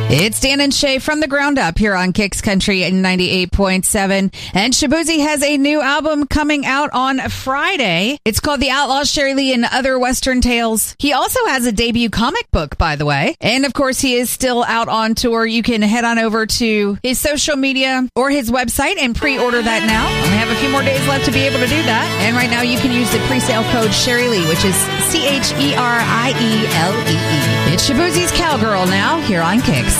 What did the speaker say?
It's Dan and Shay from the ground up here on Kicks Country 98.7. And Shaboozey has a new album coming out on Friday. It's called The Outlaws, Sherry Lee and Other Western Tales. He also has a debut comic book, by the way. And of course, he is still out on tour. You can head on over to his social media or his website and pre-order that now. Only have a few more days left to be able to do that. And right now you can use the pre-sale code Sherry Lee, which is CHERIELEE. It's Shaboozey's Cowgirl now here on Kicks.